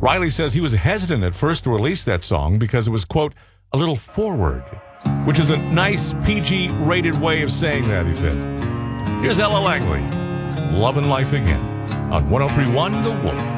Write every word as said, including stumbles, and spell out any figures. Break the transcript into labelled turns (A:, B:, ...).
A: Riley says he was hesitant at first to release that song because it was, quote, a little forward, which is a nice P G-rated way of saying that, he says. Here's Ella Langley, Lovin' Life Again, on one oh three point one The Wolf.